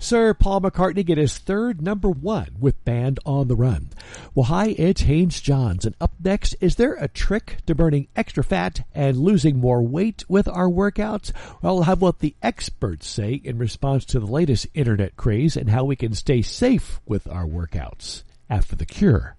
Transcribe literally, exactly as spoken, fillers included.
Sir Paul McCartney get his third number one with Band on the Run. Well, hi, it's Haynes Johns, and up next, is there a trick to burning extra fat and losing more weight with our workouts? Well, we'll have what the experts say in response to the latest internet craze and how we can stay safe with our workouts after the cure.